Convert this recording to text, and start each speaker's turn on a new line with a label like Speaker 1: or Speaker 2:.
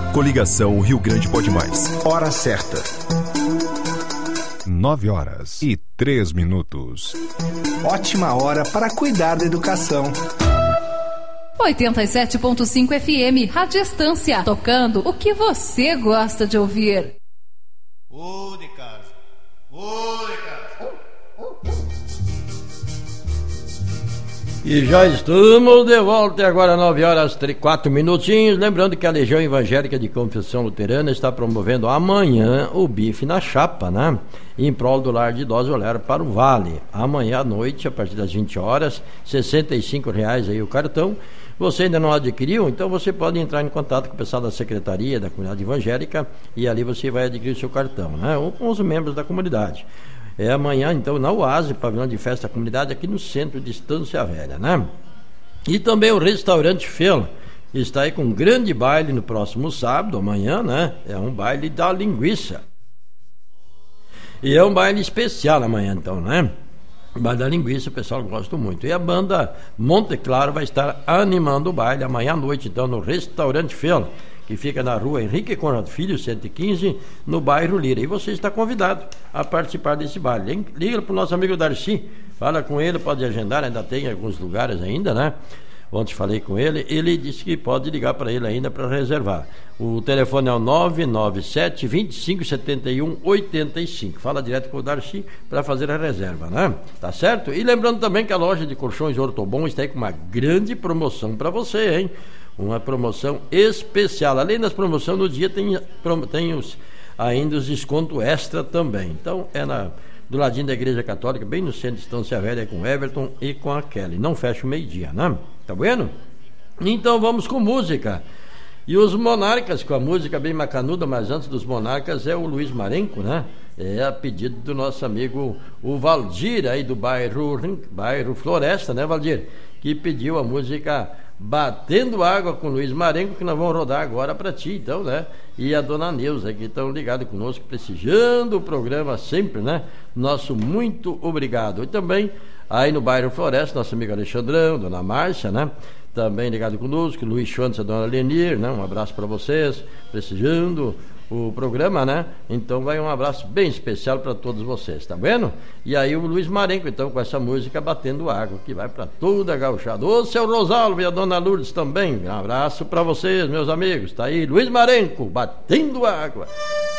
Speaker 1: Coligação Rio Grande Pode Mais.
Speaker 2: Hora certa.
Speaker 1: 9h03.
Speaker 2: Ótima hora para cuidar da educação.
Speaker 3: 87.5 FM, Rádio Estância, tocando o que você gosta de ouvir.
Speaker 4: Ô de casa.
Speaker 5: E já estamos de volta, agora 9h04. Lembrando que a Legião Evangélica de Confissão Luterana está promovendo amanhã o bife na chapa, né? Em prol do lar de idosos Olhar para o Vale. Amanhã à noite, a partir das 20 horas, R$ 65 aí o cartão. Você ainda não adquiriu? Então você pode entrar em contato com o pessoal da Secretaria da Comunidade Evangélica e ali você vai adquirir o seu cartão, né? Ou com os membros da comunidade. É amanhã, então, na UASE, pavilhão de festa da comunidade, aqui no centro de Estância Velha, né? E também o restaurante Fel está aí com um grande baile no próximo sábado, amanhã, né? É um baile da linguiça. E é um baile especial amanhã, então, né? O baile da linguiça, o pessoal gosta muito. E a banda Monte Claro vai estar animando o baile amanhã à noite, então, no restaurante Fel, que fica na rua Henrique Conrado Filho, 115, no bairro Lira. E você está convidado a participar desse baile. Liga para o nosso amigo Darcy, fala com ele, pode agendar, ainda tem alguns lugares ainda, né? Ontem falei com ele, ele disse que pode ligar para ele ainda para reservar. O telefone é o 997 25 71 85. Fala direto com o Darcy para fazer a reserva, né? Tá certo? E lembrando também que a loja de colchões Ortobon está aí com uma grande promoção para você, hein? Uma promoção especial. Além das promoções, no dia tem ainda os descontos extra também. Então, é do ladinho da Igreja Católica, bem no centro de Estância Velha, com o Everton e com a Kelly. Não fecha o meio-dia, né? Tá bueno? Então, vamos com música. E os Monarcas, com a música bem macanuda, mas antes dos Monarcas é o Luiz Marenco, né? É a pedido do nosso amigo, o Valdir, aí do bairro Floresta, né, Valdir? Que pediu a música Batendo Água com Luiz Marenco, que nós vamos rodar agora para ti, então, né? E a dona Neuza, que estão ligados conosco, prestigiando o programa sempre, né? Nosso muito obrigado. E também, aí no bairro Floresta, nosso amigo Alexandrão, dona Márcia, né? Também ligado conosco, Luiz Schantz, a dona Lenir, né? Um abraço para vocês, prestigiando o programa, né? Então vai um abraço bem especial para todos vocês, tá vendo? E aí o Luiz Marenco, então, com essa música Batendo Água, que vai para toda a gauchada. Ô, seu Rosalvo e a dona Lourdes também, um abraço para vocês, meus amigos. Tá aí, Luiz Marenco, Batendo Água.